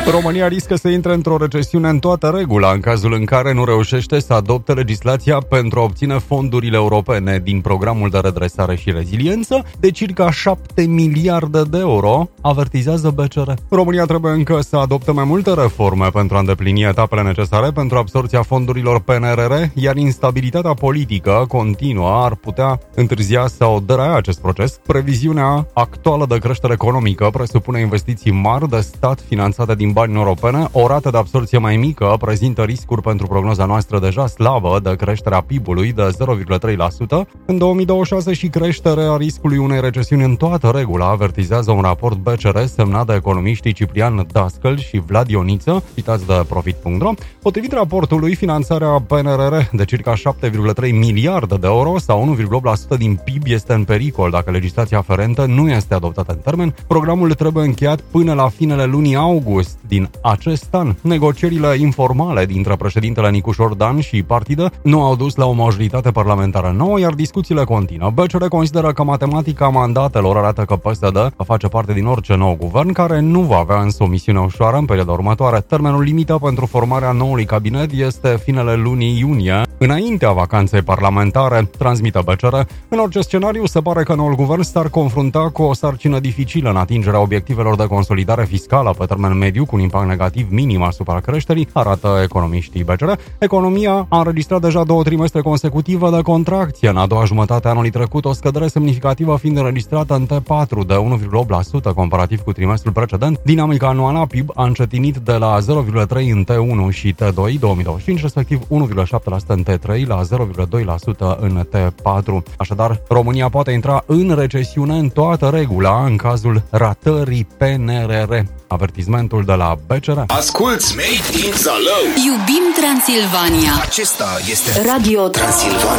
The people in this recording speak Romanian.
România riscă să intre într-o recesiune în toată regula în cazul în care nu reușește să adopte legislația pentru a obține fondurile europene din programul de redresare și reziliență de circa 7 miliarde de euro, avertizează BCR. România trebuie încă să adopte mai multe reforme pentru a îndeplini etapele necesare pentru absorbția fondurilor PNRR, iar instabilitatea politică continuă ar putea întârzia sau deraia acest proces. Previziunea actuală de creștere economică presupune investiții mari de stat finanțate din bani europene, o rată de absorbție mai mică prezintă riscuri pentru prognoza noastră deja slabă de creșterea PIB-ului de 0,3% în 2026 și creșterea riscului unei recesiuni în toată regula, avertizează un raport BCR semnat de economiștii Ciprian Dascăl și Vlad Ioniță, citați de Profit.ro. Potrivit raportului, finanțarea PNRR de circa 7,3 miliarde de euro sau 1,8% din PIB este în pericol dacă legislația aferentă nu este adoptată în termen. Programul trebuie încheiat până la finele lunii august din acest an. Negocierile informale dintre președintele Nicușor Dan și partidă nu au dus la o majoritate parlamentară nouă, iar discuțiile continuă. BCR consideră că matematica mandatelor arată că PSD va face parte din orice nou guvern, care nu va avea însă o misiune ușoară în perioada următoare. Termenul limită pentru formarea noului cabinet este finele lunii iunie, înaintea vacanței parlamentare, transmite BCR. În orice scenariu, se pare că noul guvern s-ar confrunta cu o sarcină dificilă în atingerea obiectivelor de consolidare fiscală pe termen mediu, cu un impact negativ minim asupra creșterii, arată economiștii BCR. Economia a înregistrat deja 2 trimestre consecutive de contracție. În a doua jumătate a anului trecut, o scădere semnificativă fiind înregistrată în T4 de 1,8% comparativ cu trimestrul precedent. Dinamica anuală a PIB a încetinit de la 0,3 în T1 și T2 2025, respectiv 1,7% în T3 la 0,2% în T4. Așadar, România poate intra în recesiune în toată regula în cazul ratării PNRR. Avertismentul de la BCR. Asculți Made in Zalău. Iubim Transilvania. Acesta este Radio Transilvania.